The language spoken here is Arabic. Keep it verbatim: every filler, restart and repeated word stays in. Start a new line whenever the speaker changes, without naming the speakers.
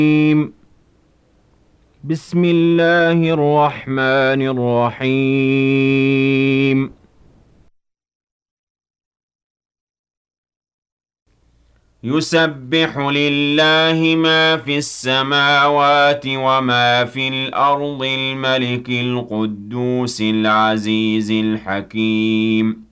بسم الله الرحمن الرحيم. يسبح لله ما في السماوات وما في الأرض الملك القدوس العزيز الحكيم